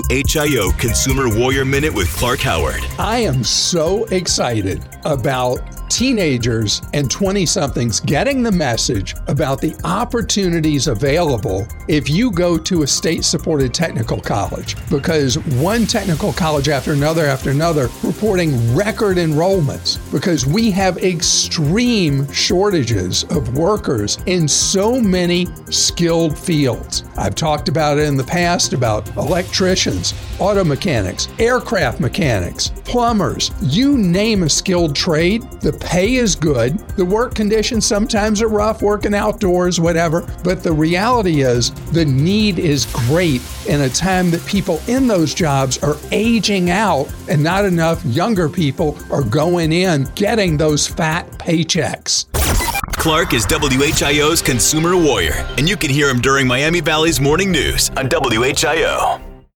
HIO Consumer Warrior Minute with Clark Howard. I am so excited about teenagers and 20-somethings getting the message about the opportunities available if you go to a state-supported technical college, because one technical college after another reporting record enrollments, because we have extreme shortages of workers in so many skilled fields. I've talked about it in the past about electricians, auto mechanics, aircraft mechanics, plumbers, you name a skilled trade. The pay is good. The work conditions sometimes are rough, working outdoors, whatever. But the reality is the need is great in a time that people in those jobs are aging out and not enough younger people are going in getting those fat paychecks. Clark is WHIO's Consumer Warrior, and you can hear him during Miami Valley's Morning News on WHIO.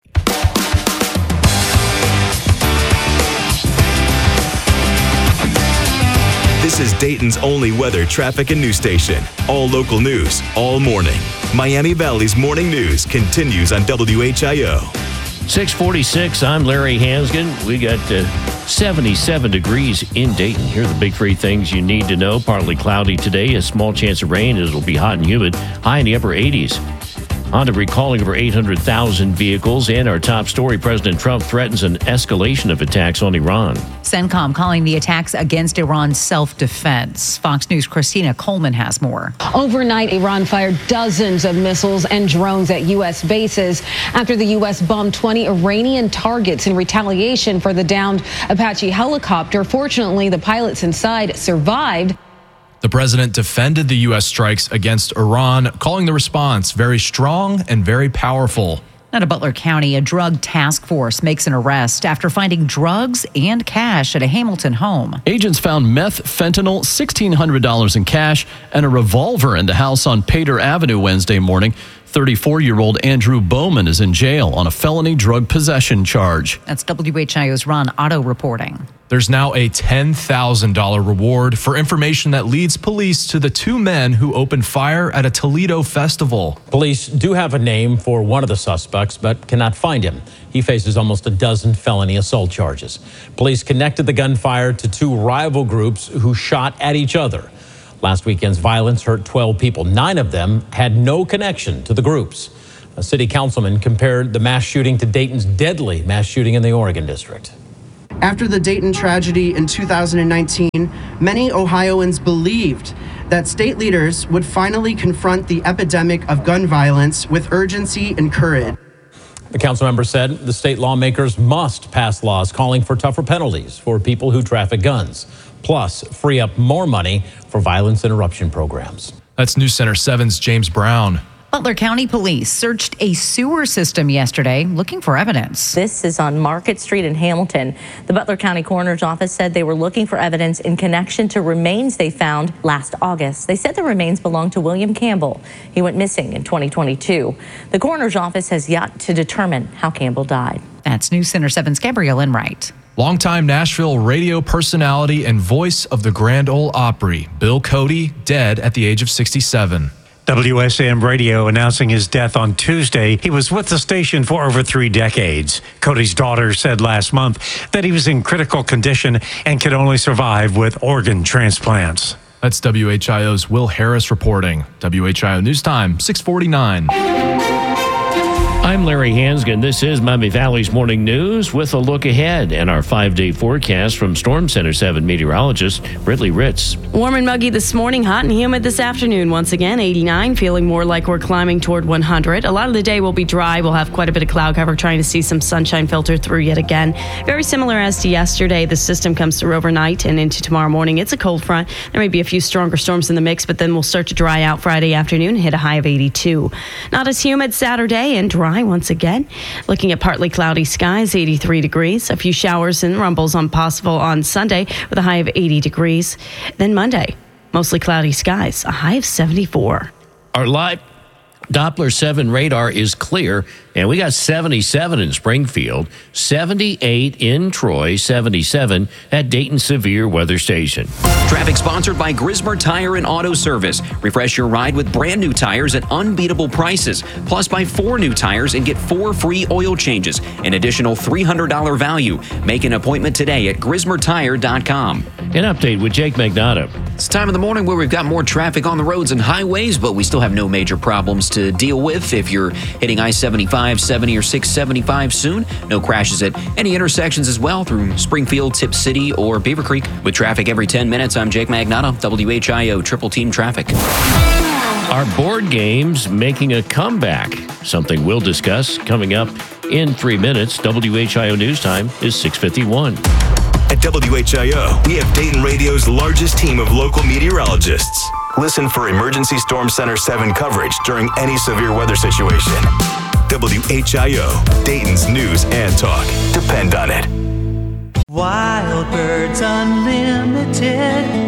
This is Dayton's only weather, traffic, and news station. All local news, all morning. Miami Valley's Morning News continues on WHIO. 646, I'm Larry Hansgen. We got 77 degrees in Dayton. Here are the big three things you need to know. Partly cloudy today, a small chance of rain. It'll be hot and humid, high in the upper 80s. On to recalling over 800,000 vehicles. And our top story, President Trump threatens an escalation of attacks on Iran. CENTCOM calling the attacks against Iran self-defense. Fox News' Christina Coleman has more. Overnight, Iran fired dozens of missiles and drones at U.S. bases after the U.S. bombed 20 Iranian targets in retaliation for the downed Apache helicopter. Fortunately, the pilots inside survived. The president defended the U.S. strikes against Iran, calling the response very strong and very powerful. Out of Butler County, a drug task force makes an arrest after finding drugs and cash at a Hamilton home. Agents found meth, fentanyl, $1,600 in cash, and a revolver in the house on Pater Avenue Wednesday morning. 34-year-old Andrew Bowman is in jail on a felony drug possession charge. That's WHIO's Ron Otto reporting. There's now a $10,000 reward for information that leads police to the two men who opened fire at a Toledo festival. Police do have a name for one of the suspects, but cannot find him. He faces almost a dozen felony assault charges. Police connected the gunfire to two rival groups who shot at each other. Last weekend's violence hurt 12 people. 9 of them had no connection to the groups. A city councilman compared the mass shooting to Dayton's deadly mass shooting in the Oregon district. After the Dayton tragedy in 2019, many Ohioans believed that state leaders would finally confront the epidemic of gun violence with urgency and courage. The council member said the state lawmakers must pass laws calling for tougher penalties for people who traffic guns, plus free up more money for violence interruption programs. That's News Center 7's James Brown. Butler County Police searched a sewer system yesterday looking for evidence. This is on Market Street in Hamilton. The Butler County Coroner's Office said they were looking for evidence in connection to remains they found last August. They said the remains belonged to William Campbell. He went missing in 2022. The Coroner's Office has yet to determine how Campbell died. That's News Center 7's Gabrielle Enright. Longtime Nashville radio personality and voice of the Grand Ole Opry, Bill Cody, dead at the age of 67. WSM Radio announcing his death on Tuesday. He was with the station for over 3 decades. Cody's daughter said last month that he was in critical condition and could only survive with organ transplants. That's WHIO's Will Harris reporting. WHIO News Time, 6:49. I'm Larry Hansgen. This is Miami Valley's Morning News with a look ahead and our 5-day forecast from Storm Center 7 meteorologist Ridley Ritz. Warm and muggy this morning, hot and humid this afternoon. Once again, 89, feeling more like we're climbing toward 100. A lot of the day will be dry. We'll have quite a bit of cloud cover, trying to see some sunshine filter through yet again. Very similar as to yesterday. The system comes through overnight and into tomorrow morning. It's a cold front. There may be a few stronger storms in the mix, but then we'll start to dry out Friday afternoon and hit a high of 82. Not as humid Saturday and dry once again. Looking at partly cloudy skies, 83 degrees. A few showers and rumbles possible on Sunday with a high of 80 degrees. Then Monday, mostly cloudy skies, a high of 74. Our live Doppler 7 radar is clear, and we got 77 in Springfield, 78 in Troy, 77 at Dayton Severe Weather Station. Traffic sponsored by Grismer Tire and Auto Service. Refresh your ride with brand new tires at unbeatable prices. Plus, buy 4 new tires and get 4 free oil changes, an additional $300 value. Make an appointment today at GrismerTire.com. An update with Jake Magnotta. It's time of the morning where we've got more traffic on the roads and highways, but we still have no major problems to deal with. If you're hitting I-75, 70, or 675 soon, no crashes at any intersections as well through Springfield, Tip City, or Beaver Creek. With traffic every 10 minutes, I'm Jake Magnotta, WHIO Triple Team Traffic. Are board games making a comeback? Something we'll discuss coming up in 3 minutes. WHIO News Time is 6:51. At WHIO, we have Dayton Radio's largest team of local meteorologists. Listen for Emergency Storm Center 7 coverage during any severe weather situation. WHIO, Dayton's news and talk. Depend on it. Wild Birds Unlimited.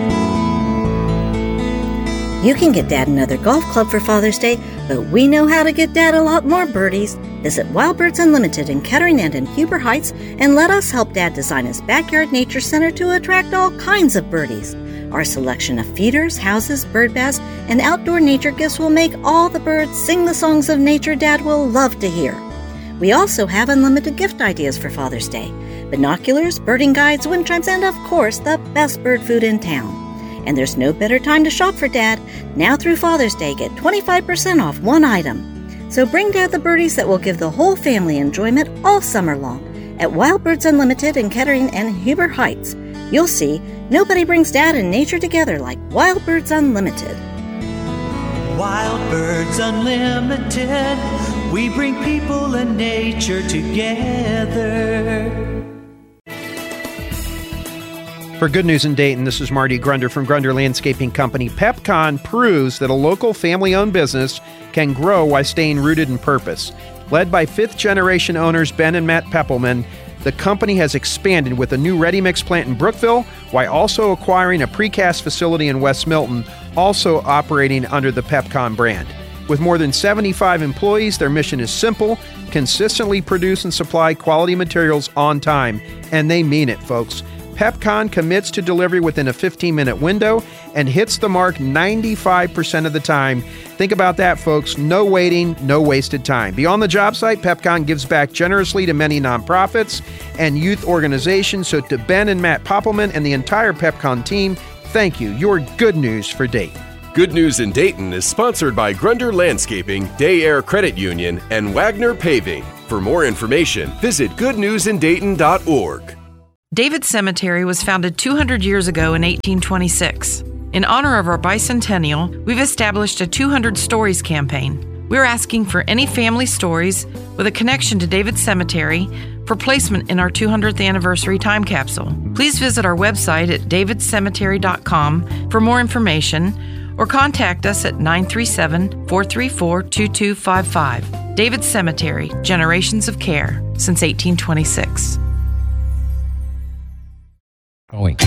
You can get Dad another golf club for Father's Day, but we know how to get Dad a lot more birdies. Visit Wild Birds Unlimited in Kettering and in Huber Heights and let us help Dad design his backyard nature center to attract all kinds of birdies. Our selection of feeders, houses, bird baths, and outdoor nature gifts will make all the birds sing the songs of nature Dad will love to hear. We also have unlimited gift ideas for Father's Day. Binoculars, birding guides, wind chimes, and of course, the best bird food in town. And there's no better time to shop for Dad. Now through Father's Day, get 25% off one item. So bring Dad the birdies that will give the whole family enjoyment all summer long. At Wild Birds Unlimited in Kettering and Huber Heights, you'll see nobody brings Dad and nature together like Wild Birds Unlimited. Wild Birds Unlimited, we bring people and nature together. For Good News in Dayton, this is Marty Grunder from Grunder Landscaping Company. PepCon proves that a local family-owned business can grow while staying rooted in purpose. Led by fifth-generation owners Ben and Matt Peppelman, the company has expanded with a new ready-mix plant in Brookville while also acquiring a precast facility in West Milton, also operating under the PepCon brand. With more than 75 employees, their mission is simple: consistently produce and supply quality materials on time. And they mean it, folks. PepCon commits to delivery within a 15-minute window and hits the mark 95% of the time. Think about that, folks. No waiting, no wasted time. Beyond the job site, PepCon gives back generously to many nonprofits and youth organizations. So to Ben and Matt Poppelman and the entire PepCon team, thank you. Your good news for Dayton. Good News in Dayton is sponsored by Grunder Landscaping, Day Air Credit Union, and Wagner Paving. For more information, visit goodnewsindayton.org. David Cemetery was founded 200 years ago in 1826. In honor of our bicentennial, we've established a 200 Stories campaign. We're asking for any family stories with a connection to David Cemetery for placement in our 200th anniversary time capsule. Please visit our website at davidcemetery.com for more information or contact us at 937-434-2255. David Cemetery, Generations of Care since 1826. Going.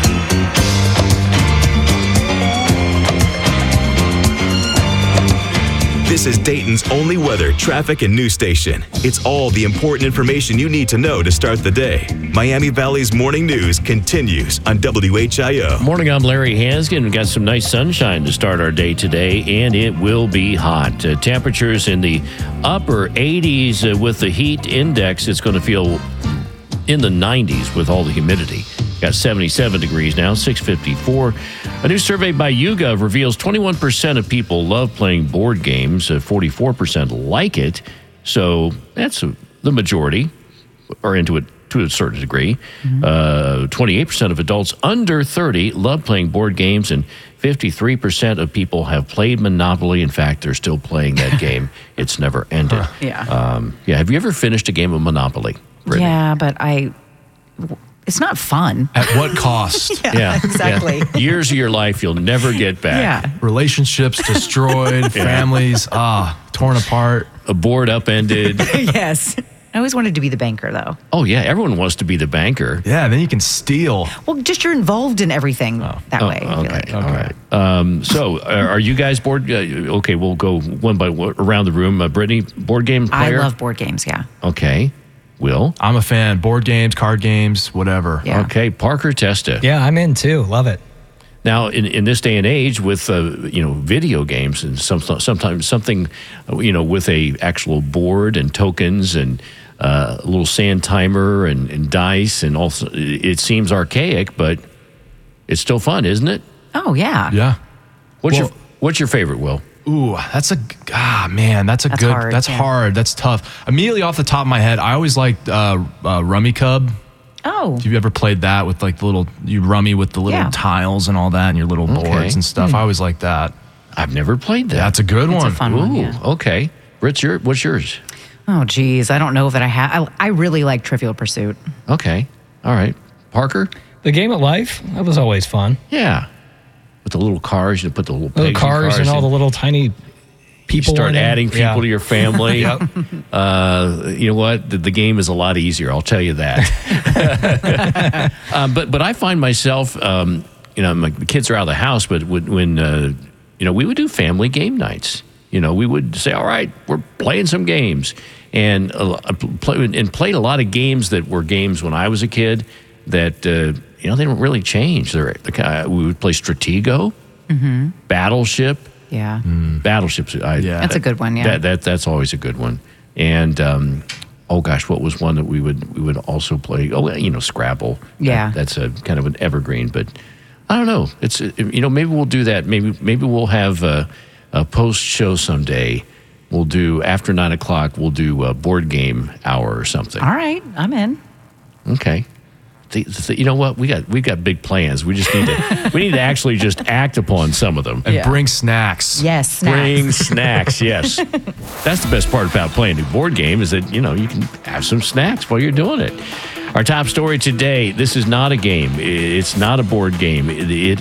This is Dayton's only weather, traffic, and news station. It's all the important information you need to know to start the day. Miami Valley's morning news continues on WHIO. Morning, I'm Larry Hansgen. We've got some nice sunshine to start our day today, and it will be hot. Temperatures in the upper 80s with the heat index. It's going to feel in the 90s with all the humidity. Got 77 degrees now, 6:54. A new survey by YouGov reveals 21% of people love playing board games, 44% like it. So that's the majority are into it to a certain degree. 28% of adults under 30 love playing board games, and 53% of people have played Monopoly. In fact, they're still playing that game. It's never ended. Yeah. Have you ever finished a game of Monopoly, Brittany? Yeah, but it's not fun. At what cost? Yeah, exactly. Yeah. Years of your life you'll never get back. Yeah. Relationships destroyed, families torn apart. A board upended. Yes. I always wanted to be the banker, though. Oh, yeah. Everyone wants to be the banker. Yeah, then you can steal. Well, just you're involved in everything that way. I feel like. All right. So, are you guys board? Okay, we'll go one by one around the room. Brittany, board game player? I love board games, yeah. Okay. Will? I'm a fan. Board games, card games, whatever. Yeah. Okay. Parker Testa. Yeah, I'm in too. Love it. Now, in this day and age, with video games and sometimes something, with a actual board and tokens and a little sand timer and dice, and also it seems archaic, but it's still fun, isn't it? Oh yeah. Yeah. What's your favorite, Will? Ooh, that's good. Hard, that's hard. That's tough. Immediately off the top of my head, I always liked Rummy Cub. Oh. Have you ever played that with you rummy with the little tiles and all that and your little boards and stuff? I always liked that. I've never played that. That's a good one. It's a fun one, yeah. Okay. Rich, what's yours? Oh, geez. I don't know that I have. I really like Trivial Pursuit. Okay. All right. Parker? The Game of Life, that was always fun. Yeah. With the little cars, you put the little pegs cars and all the little tiny people. You start adding people to your family. Yep. You know what? The game is a lot easier. I'll tell you that. But I find myself, my kids are out of the house, but when we would do family game nights. We would say, all right, we're playing some games. And played a lot of games that were games when I was a kid that, they don't really change. We would play Stratego, Battleship. Yeah. Battleships. That's a good one, yeah. That's always a good one. And, what was one that we would also play? Oh, Scrabble. Yeah. That's a kind of an evergreen, but I don't know. It's, maybe we'll do that. Maybe we'll have a post-show someday. We'll do, after 9 o'clock, we'll do a board game hour or something. All right. I'm in. Okay. You know what? We got big plans. We just need to actually just act upon some of them and bring snacks. Yes, snacks. Bring snacks. Yes, that's the best part about playing a board game is that you can have some snacks while you're doing it. Our top story today: this is not a game. It's not a board game. It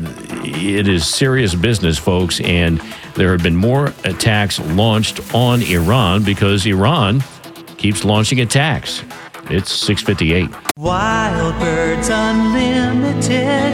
is serious business, folks. And there have been more attacks launched on Iran because Iran keeps launching attacks. It's 6:58. Wild Birds Unlimited.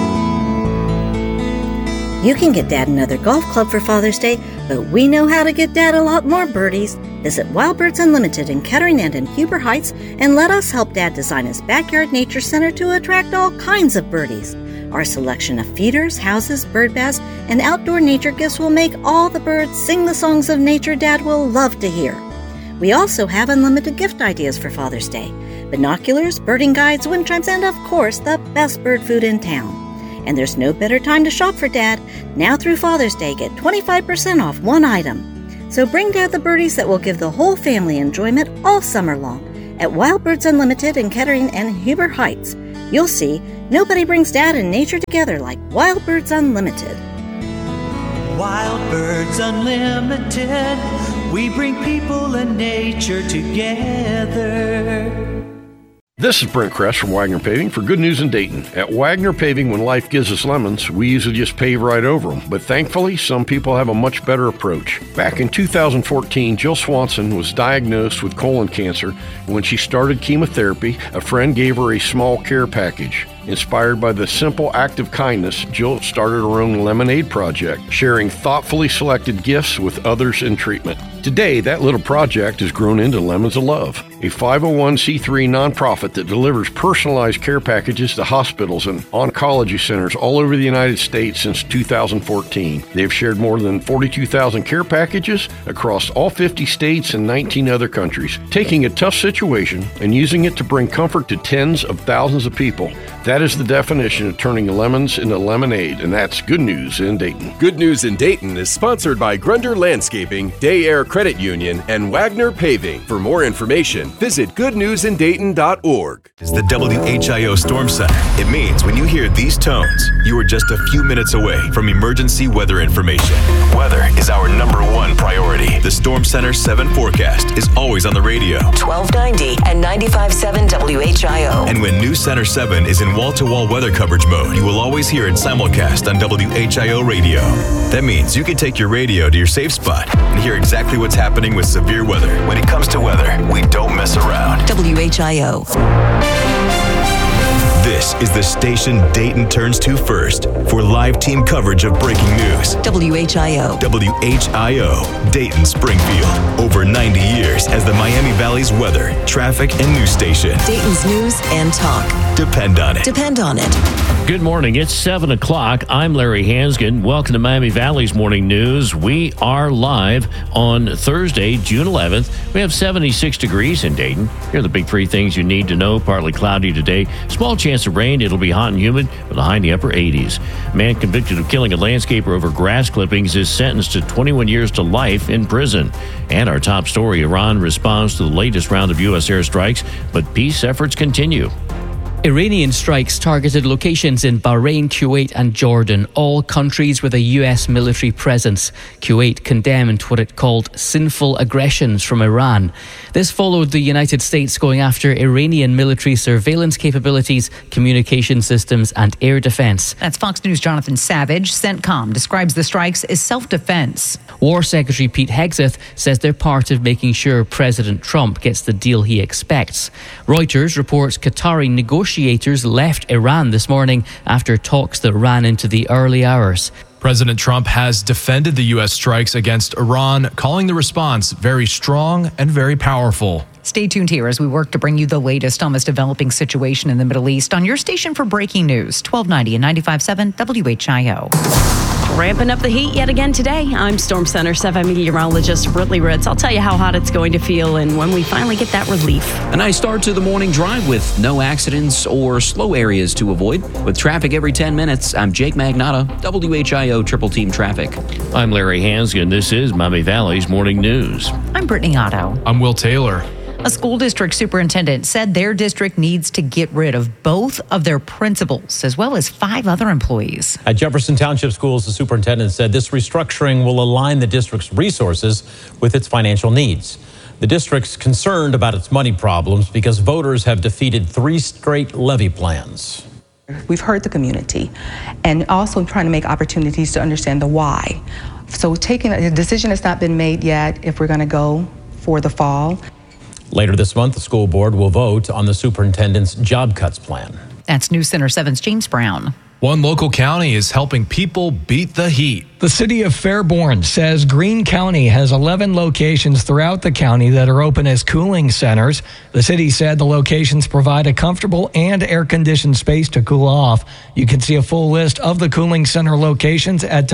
You can get Dad another golf club for Father's Day, but we know how to get Dad a lot more birdies. Visit Wild Birds Unlimited in Kettering and in Huber Heights and let us help Dad design his backyard nature center to attract all kinds of birdies. Our selection of feeders, houses, bird baths, and outdoor nature gifts will make all the birds sing the songs of nature Dad will love to hear. We also have unlimited gift ideas for Father's Day. Binoculars, birding guides, wind chimes, and of course, the best bird food in town. And there's no better time to shop for Dad. Now through Father's Day, get 25% off one item. So bring Dad the birdies that will give the whole family enjoyment all summer long at Wild Birds Unlimited in Kettering and Huber Heights. You'll see, nobody brings Dad and nature together like Wild Birds Unlimited. Wild Birds Unlimited. We bring people and nature together. This is Brent Kress from Wagner Paving for Good News in Dayton. At Wagner Paving, when life gives us lemons, we usually just pave right over them. But thankfully, some people have a much better approach. Back in 2014, Jill Swanson was diagnosed with colon cancer. When she started chemotherapy, a friend gave her a small care package. Inspired by the simple act of kindness, Jill started her own lemonade project, sharing thoughtfully selected gifts with others in treatment. Today, that little project has grown into Lemons of Love, a 501c3 nonprofit that delivers personalized care packages to hospitals and oncology centers all over the United States since 2014. They've shared more than 42,000 care packages across all 50 states and 19 other countries, taking a tough situation and using it to bring comfort to tens of thousands of people. That is the definition of turning lemons into lemonade, and that's Good News in Dayton. Good News in Dayton is sponsored by Grunder Landscaping, Day Air Credit Union, and Wagner Paving. For more information, visit goodnewsindayton.org. It's the WHIO Storm Center. It means when you hear these tones, you are just a few minutes away from emergency weather information. Weather is our #1 priority. The Storm Center 7 forecast is always on the radio. 1290 and 95.7 WHIO. And when News Center 7 is in wall-to-wall weather coverage mode, you will always hear it simulcast on WHIO radio. That means you can take your radio to your safe spot and hear exactly what's happening with severe weather. When it comes to weather, we don't mess around. WHIO. This is the station Dayton turns to first for live team coverage of breaking news. WHIO. WHIO, Dayton, Springfield. Over 90 years as the Miami Valley's weather, traffic, and news station. Dayton's news and talk. Depend on it. Depend on it. Good morning. It's 7 o'clock. I'm Larry Hansgen. Welcome to Miami Valley's Morning News. We are live on Thursday, June 11th. We have 76 degrees in Dayton. Here are the big three things you need to know. Partly cloudy today. Small chance of rain. It'll be hot and humid with a high in the upper 80s. A man convicted of killing a landscaper over grass clippings is sentenced to 21 years to life in prison. And our top story, Iran responds to the latest round of U.S. airstrikes, but peace efforts continue. Iranian strikes targeted locations in Bahrain, Kuwait and Jordan, all countries with a US military presence. Kuwait condemned what it called sinful aggressions from Iran. This followed the United States going after Iranian military surveillance capabilities, communication systems and air defense. That's Fox News' Jonathan Savage. CENTCOM describes the strikes as self-defense. War Secretary Pete Hegseth says they're part of making sure President Trump gets the deal he expects. Reuters reports Qatari negotiators left Iran this morning after talks that ran into the early hours. President Trump has defended the U.S. strikes against Iran, calling the response very strong and very powerful. Stay tuned here as we work to bring you the latest on this developing situation in the Middle East on your station for breaking news, 1290 and 95.7 WHIO. Ramping up the heat yet again today. I'm Storm Center 7 meteorologist Britley Ritz. I'll tell you how hot it's going to feel and when we finally get that relief. A nice start to the morning drive with no accidents or slow areas to avoid. With traffic every 10 minutes, I'm Jake Magnotta, WHIO Triple Team Traffic. I'm Larry Hansgen. This is Miami Valley's Morning News. I'm Brittany Otto. I'm Will Taylor. A school district superintendent said their district needs to get rid of both of their principals as well as 5 other employees. At Jefferson Township Schools, the superintendent said this restructuring will align the district's resources with its financial needs. The district's concerned about its money problems because voters have defeated 3 straight levy plans. We've heard the community and also trying to make opportunities to understand the why. So taking a decision has not been made yet if we're going to go for the fall. Later this month, the school board will vote on the superintendent's job cuts plan. That's News Center 7's James Brown. One local county is helping people beat the heat. The city of Fairborn says Greene County has 11 locations throughout the county that are open as cooling centers. The city said the locations provide a comfortable and air-conditioned space to cool off. You can see a full list of the cooling center locations at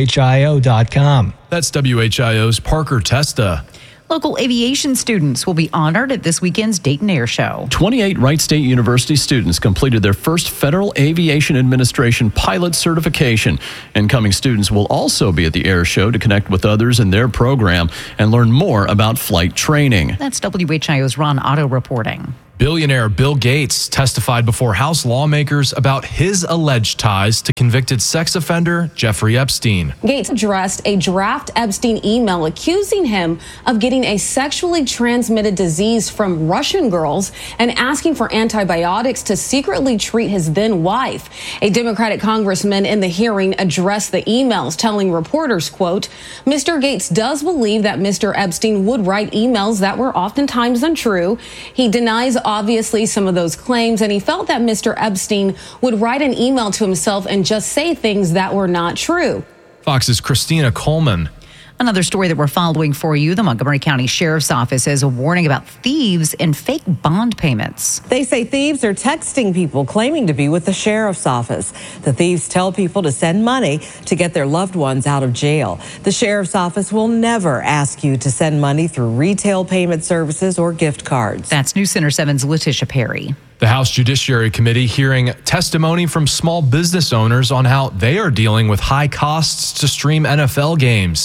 WHIO.com. That's WHIO's Parker Testa. Local aviation students will be honored at this weekend's Dayton Air Show. 28 Wright State University students completed their first Federal Aviation Administration pilot certification. Incoming students will also be at the Air Show to connect with others in their program and learn more about flight training. That's WHIO's Ron Otto reporting. Billionaire Bill Gates testified before House lawmakers about his alleged ties to convicted sex offender Jeffrey Epstein. Gates addressed a draft Epstein email accusing him of getting a sexually transmitted disease from Russian girls and asking for antibiotics to secretly treat his then wife. A Democratic congressman in the hearing addressed the emails, telling reporters, quote, Mr. Gates does believe that Mr. Epstein would write emails that were oftentimes untrue. He denies obviously some of those claims, and he felt that Mr. Epstein would write an email to himself and just say things that were not true. Fox's Christina Coleman. Another story that we're following for you, the Montgomery County Sheriff's Office is a warning about thieves and fake bond payments. They say thieves are texting people claiming to be with the Sheriff's Office. The thieves tell people to send money to get their loved ones out of jail. The Sheriff's Office will never ask you to send money through retail payment services or gift cards. That's News Center 7's Letitia Perry. The House Judiciary Committee hearing testimony from small business owners on how they are dealing with high costs to stream NFL games.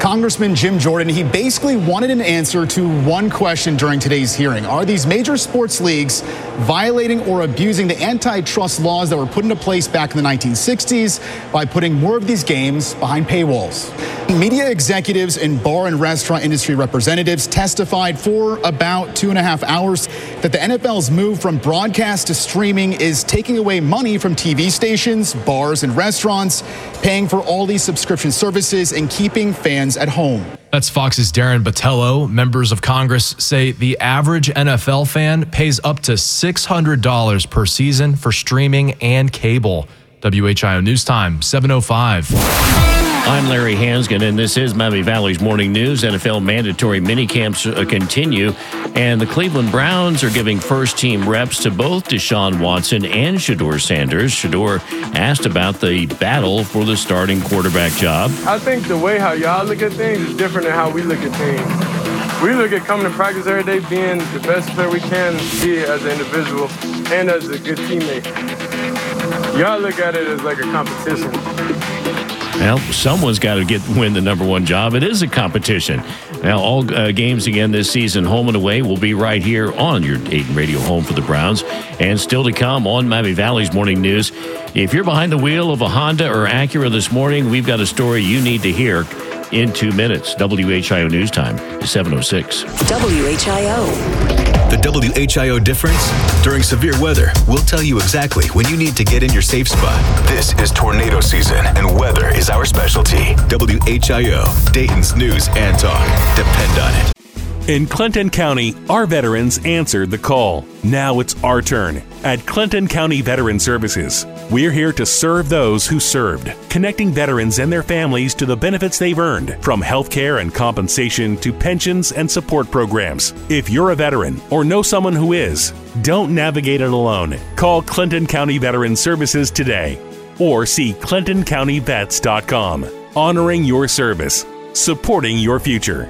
Congressman Jim Jordan, he basically wanted an answer to one question during today's hearing. Are these major sports leagues violating or abusing the antitrust laws that were put into place back in the 1960s by putting more of these games behind paywalls? Media executives and bar and restaurant industry representatives testified for about 2.5 hours that the NFL's move from broadcast to streaming is taking away money from TV stations, bars, and restaurants, paying for all these subscription services and keeping fans at home. That's Fox's Darren Botelho. Members of Congress say the average NFL fan pays up to $600 per season for streaming and cable. WHIO News Time, 7:05. I'm Larry Hansgen, and this is Miami Valley's Morning News. NFL mandatory minicamps continue, and the Cleveland Browns are giving first-team reps to both Deshaun Watson and Shedeur Sanders. Shedeur asked about the battle for the starting quarterback job. I think the way how y'all look at things is different than how we look at things. We look at coming to practice every day, being the best player we can be as an individual and as a good teammate. Y'all look at it as like a competition. Well, someone's got to win the number one job. It is a competition. Now, all games again this season, home and away, will be right here on your Dayton radio home for the Browns. And still to come on Miami Valley's Morning News. If you're behind the wheel of a Honda or Acura this morning, we've got a story you need to hear in 2 minutes. WHIO News Time is 7:06. WHIO. The WHIO difference? During severe weather, we'll tell you exactly when you need to get in your safe spot. This is tornado season, and weather is our specialty. WHIO, Dayton's news and talk. Depend on it. In Clinton County, our veterans answered the call. Now it's our turn. At Clinton County Veteran Services, we're here to serve those who served, connecting veterans and their families to the benefits they've earned, from health care and compensation to pensions and support programs. If you're a veteran or know someone who is, don't navigate it alone. Call Clinton County Veteran Services today or see ClintonCountyVets.com. Honoring your service, supporting your future.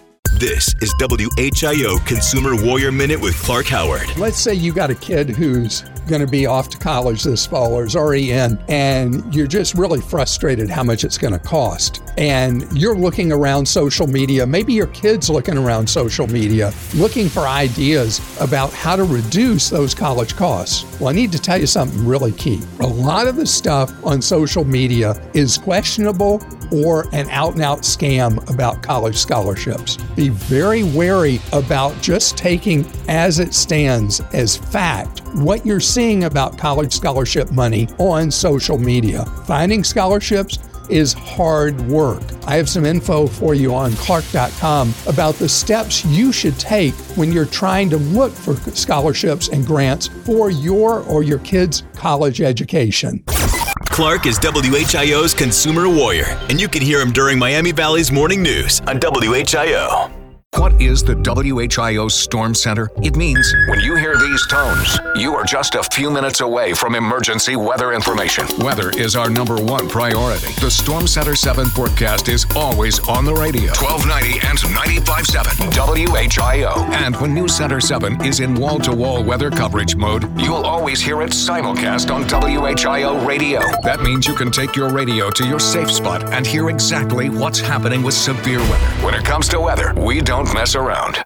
This is WHIO Consumer Warrior Minute with Clark Howard. Let's say you got a kid who's going to be off to college this fall or is already in, and you're just really frustrated how much it's going to cost. And you're looking around social media, maybe your kid's looking around social media, looking for ideas about how to reduce those college costs. Well, I need to tell you something really key. A lot of the stuff on social media is questionable or an out-and-out scam about college scholarships. Be very wary about just taking as it stands as fact what you're seeing about college scholarship money on social media. Finding scholarships is hard work. I have some info for you on Clark.com about the steps you should take when you're trying to look for scholarships and grants for your or your kids' college education. Clark is WHIO's Consumer Warrior, and you can hear him during Miami Valley's Morning News on WHIO. What is the WHIO Storm Center? It means when you hear these tones, you are just a few minutes away from emergency weather information. Weather is our number one priority. The Storm Center 7 forecast is always on the radio. 1290 and 95.7 WHIO. And when News Center 7 is in wall-to-wall weather coverage mode, you'll always hear it simulcast on WHIO radio. That means you can take your radio to your safe spot and hear exactly what's happening with severe weather. When it comes to weather, we don't mess around.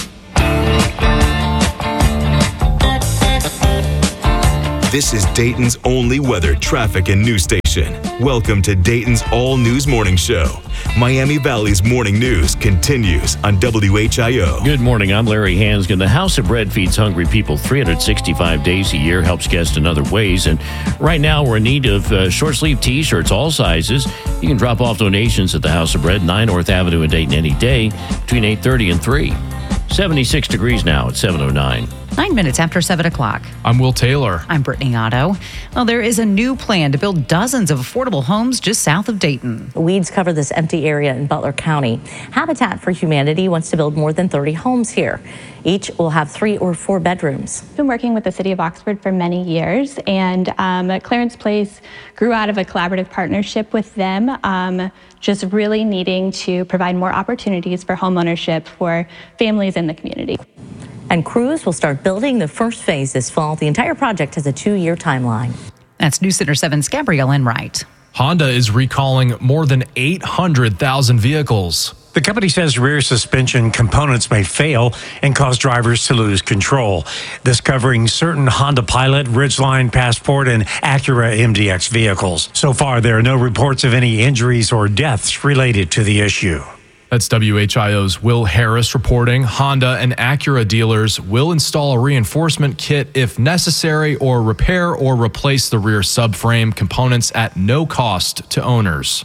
This is Dayton's only weather, traffic, and news station. Welcome to Dayton's all-news morning show. Miami Valley's Morning News continues on WHIO. Good morning. I'm Larry Hansgen. The House of Bread feeds hungry people 365 days a year, helps guests in other ways. And right now, we're in need of short-sleeve T-shirts, all sizes. You can drop off donations at the House of Bread, 9 North Avenue in Dayton any day between 8:30 and 3. 76 degrees now at 7:09. 9 minutes after 7 o'clock. I'm Will Taylor. I'm Brittany Otto. Well, there is a new plan to build dozens of affordable homes just south of Dayton. Weeds cover this empty area in Butler County. Habitat for Humanity wants to build more than 30 homes here. Each will have 3 or 4 bedrooms. I've been working with the City of Oxford for many years, and Clarence Place grew out of a collaborative partnership with them, just really needing to provide more opportunities for homeownership for families in the community. And crews will start building the first phase this fall. The entire project has a 2-year timeline. That's News Center 7's Gabrielle Enright. Honda is recalling more than 800,000 vehicles. The company says rear suspension components may fail and cause drivers to lose control. This covering certain Honda Pilot, Ridgeline, Passport, and Acura MDX vehicles. So far, there are no reports of any injuries or deaths related to the issue. That's WHIO's Will Harris reporting. Honda and Acura dealers will install a reinforcement kit if necessary or repair or replace the rear subframe components at no cost to owners.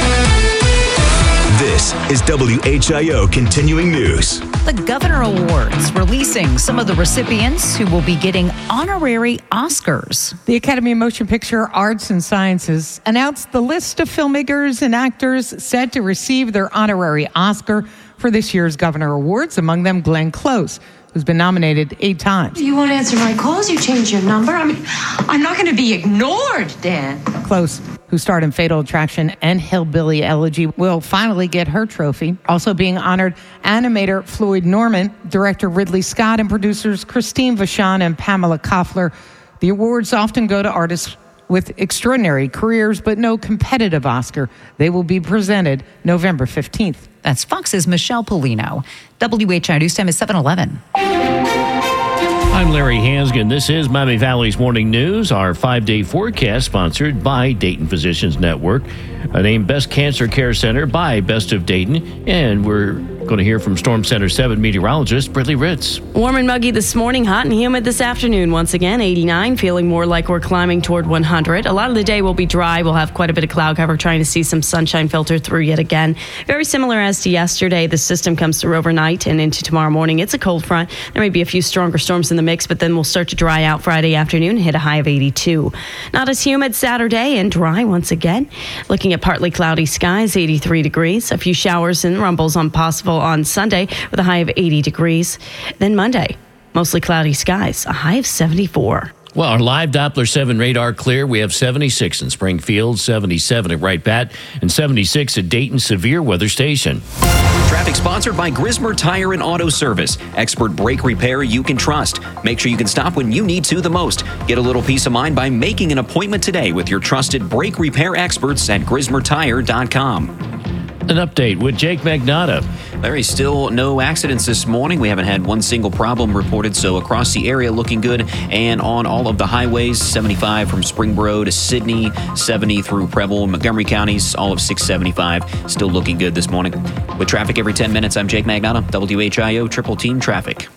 This is WHIO Continuing News. The Governor Awards releasing some of the recipients who will be getting honorary Oscars. The Academy of Motion Picture Arts and Sciences announced the list of filmmakers and actors set to receive their honorary Oscar for this year's Governor Awards, among them Glenn Close, who's been nominated 8 times. You won't answer my calls, you change your number. I'm not going to be ignored, Dan. Close, who starred in Fatal Attraction and Hillbilly Elegy, will finally get her trophy. Also being honored, animator Floyd Norman, director Ridley Scott, and producers Christine Vachon and Pamela Koffler. The awards often go to artists with extraordinary careers, but no competitive Oscar. They will be presented November 15th. That's Fox's Michelle Polino. WHIO News Time is 7:11. I'm Larry Hansgen. This is Miami Valley's Morning News, our 5-day forecast sponsored by Dayton Physicians Network, named Best Cancer Care Center by Best of Dayton. And we're going to hear from Storm Center 7 meteorologist Brittany Ritz. Warm and muggy this morning, hot and humid this afternoon. Once again, 89, feeling more like we're climbing toward 100. A lot of the day will be dry. We'll have quite a bit of cloud cover, trying to see some sunshine filter through yet again. Very similar as to yesterday. The system comes through overnight and into tomorrow morning. It's a cold front. There may be a few stronger storms in the mix, but then we'll start to dry out Friday afternoon, hit a high of 82. Not as humid Saturday and dry once again. Looking at partly cloudy skies, 83 degrees. A few showers and rumbles possible on Sunday with a high of 80 degrees. Then Monday, mostly cloudy skies, a high of 74. Well, our live Doppler 7 radar clear. We have 76 in Springfield, 77 at Wright Pat, and 76 at Dayton Severe Weather Station. Traffic sponsored by Grismer Tire and Auto Service. Expert brake repair you can trust. Make sure you can stop when you need to the most. Get a little peace of mind by making an appointment today with your trusted brake repair experts at GrismerTire.com. An update with Jake Magnotta. Larry, still no accidents this morning. We haven't had one single problem reported, so across the area looking good. And on all of the highways, 75 from Springboro to Sidney, 70 through Preble, Montgomery counties, all of 675 still looking good this morning. With traffic every 10 minutes, I'm Jake Magnotta, WHIO Triple Team Traffic.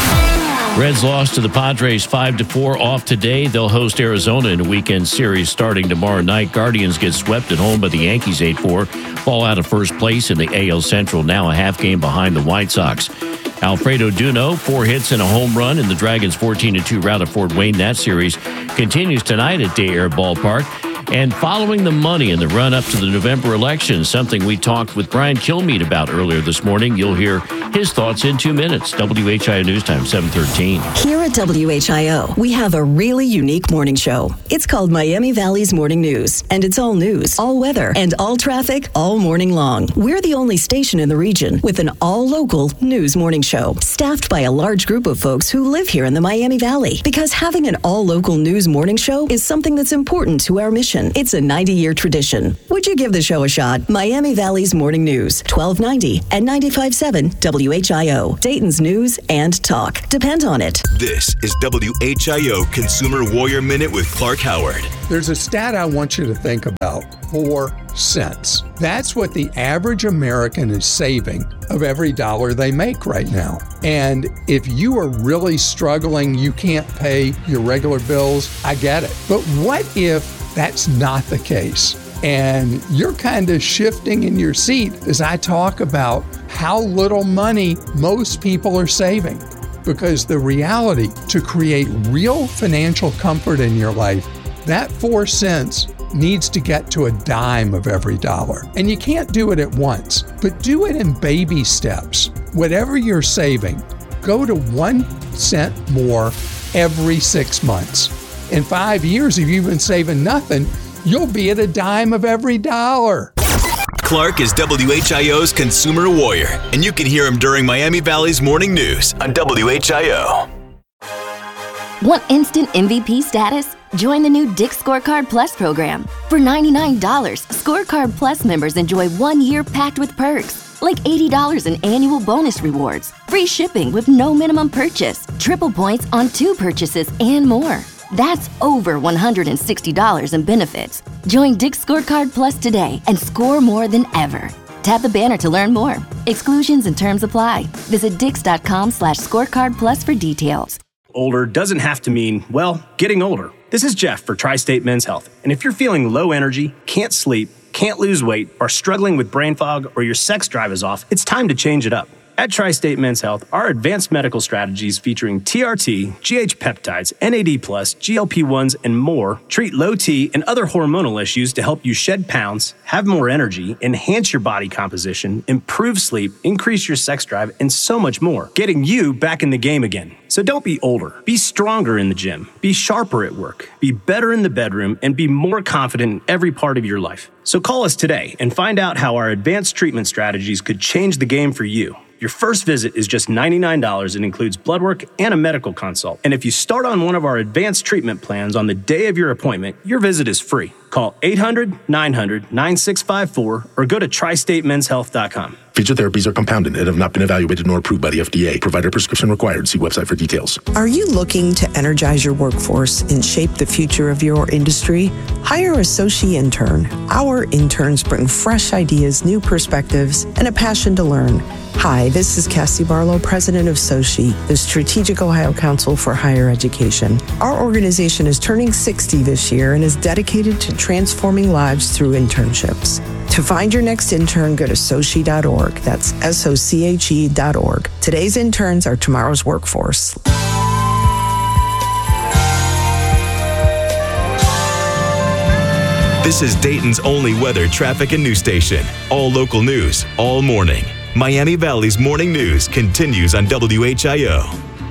Reds lost to the Padres 5-4 off today. They'll host Arizona in a weekend series starting tomorrow night. Guardians get swept at home by the Yankees 8-4. Fall out of first place in the AL Central, now a half game behind the White Sox. Alfredo Duno, 4 hits and a home run in the Dragons' 14-2 rout at Fort Wayne. That series continues tonight at Day Air Ballpark. And following the money in the run-up to the November election, something we talked with Brian Kilmeade about earlier this morning. You'll hear his thoughts in 2 minutes. WHIO News Time, 7:13. Here at WHIO, we have a really unique morning show. It's called Miami Valley's Morning News, and it's all news, all weather, and all traffic all morning long. We're the only station in the region with an all-local news morning show, staffed by a large group of folks who live here in the Miami Valley. Because having an all-local news morning show is something that's important to our mission. It's a 90-year tradition. Would you give the show a shot? Miami Valley's Morning News, 1290 and 95.7 WHIO. Dayton's news and talk. Depend on it. This is WHIO Consumer Warrior Minute with Clark Howard. There's a stat I want you to think about. 4 cents. That's what the average American is saving of every dollar they make right now. And if you are really struggling, you can't pay your regular bills, I get it. But what if that's not the case? And you're kind of shifting in your seat as I talk about how little money most people are saving. Because the reality, to create real financial comfort in your life, that 4 cents needs to get to a dime of every dollar. And you can't do it at once, but do it in baby steps. Whatever you're saving, go to 1 cent more every 6 months. In 5 years, if you've been saving nothing, you'll be at a dime of every dollar. Clark is WHIO's Consumer Warrior, and you can hear him during Miami Valley's Morning News on WHIO. Want instant MVP status? Join the new Dick's Scorecard Plus program. For $99, Scorecard Plus members enjoy 1 year packed with perks, like $80 in annual bonus rewards, free shipping with no minimum purchase, triple points on 2 purchases, and more. That's over $160 in benefits. Join Dick's Scorecard Plus today and score more than ever. Tap the banner to learn more. Exclusions and terms apply. Visit dix.com/scorecard plus for details. Older doesn't have to mean, well, getting older. This is Jeff for Tri-State Men's Health. And if you're feeling low energy, can't sleep, can't lose weight, or struggling with brain fog, or your sex drive is off, it's time to change it up. At Tri-State Men's Health, our advanced medical strategies featuring TRT, GH peptides, NAD+, GLP-1s, and more treat low T and other hormonal issues to help you shed pounds, have more energy, enhance your body composition, improve sleep, increase your sex drive, and so much more, getting you back in the game again. So don't be older. Be stronger in the gym. Be sharper at work. Be better in the bedroom, and be more confident in every part of your life. So call us today and find out how our advanced treatment strategies could change the game for you. Your first visit is just $99 and includes blood work and a medical consult. And if you start on one of our advanced treatment plans on the day of your appointment, your visit is free. Call 800-900-9654 or go to tristatemenshealth.com. Featured therapies are compounded and have not been evaluated nor approved by the FDA. Provider prescription required. See website for details. Are you looking to energize your workforce and shape the future of your industry? Hire a Soci intern. Our interns bring fresh ideas, new perspectives, and a passion to learn. Hi, this is Cassie Barlow, president of Soci, the Strategic Ohio Council for Higher Education. Our organization is turning 60 this year and is dedicated to transforming lives through internships. To find your next intern, go to soci.org. That's SOCHE.org. Today's interns are tomorrow's workforce. This is Dayton's only weather, traffic, and news station. All local news, all morning. Miami Valley's morning news continues on WHIO.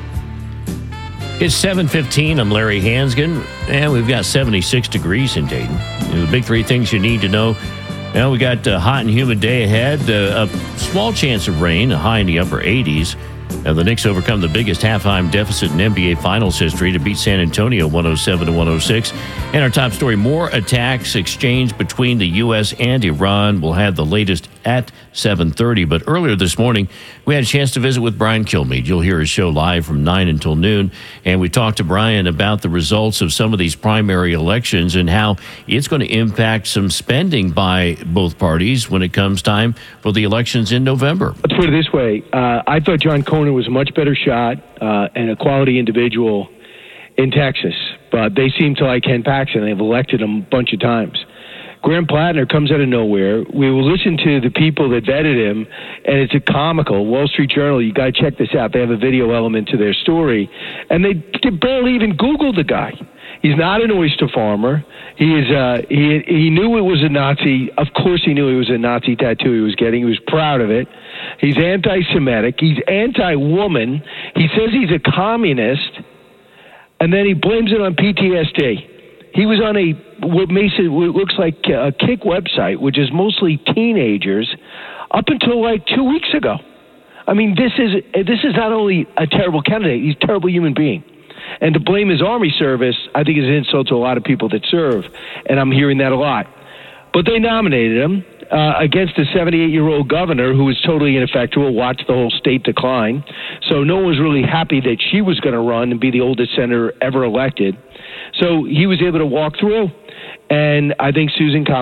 It's 7:15. I'm Larry Hansgen, and we've got 76 degrees in Dayton. The big 3 things you need to know. Now we got a hot and humid day ahead. A small chance of rain, a high in the upper 80s. Now the Knicks overcome the biggest halftime deficit in NBA Finals history to beat San Antonio 107-106. And our top story, more attacks exchanged between the U.S. and Iran. We'll have the latest at 7:30. But earlier this morning, we had a chance to visit with Brian Kilmeade. You'll hear his show live from 9 until noon. And we talked to Brian about the results of some of these primary elections and how it's going to impact some spending by both parties when it comes time for the elections in November. Let's put it this way. I thought John Cornyn was a much better shot and a quality individual in Texas. But they seem to like Ken Paxton. They've elected him a bunch of times. Graham Plattner comes out of nowhere. We will listen to the people that vetted him, and it's a comical. Wall Street Journal, you got to check this out. They have a video element to their story, and they barely even Googled the guy. He's not an oyster farmer. He is. He knew it was a Nazi. Of course he knew it was a Nazi tattoo he was getting. He was proud of it. He's anti-Semitic. He's anti-woman. He says he's a communist, and then he blames it on PTSD. He was on what looks like a Kick website, which is mostly teenagers, up until like 2 weeks ago. I mean, this is not only a terrible candidate, he's a terrible human being. And to blame his Army service, I think is an insult to a lot of people that serve, and I'm hearing that a lot. But they nominated him against a 78-year-old governor who was totally ineffectual, watched the whole state decline. So no one was really happy that she was going to run and be the oldest senator ever elected. So he was able to walk through. And I think Susan Collins